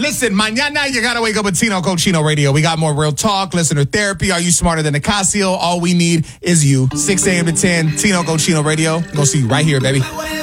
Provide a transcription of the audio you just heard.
Listen, mañana you gotta wake up with Tino Cochino Radio. We got more real talk, listener therapy. Are you smarter than Nicasio? All we need is you. 6 a.m. to 10, Tino Cochino Radio. Gonna see you right here, baby.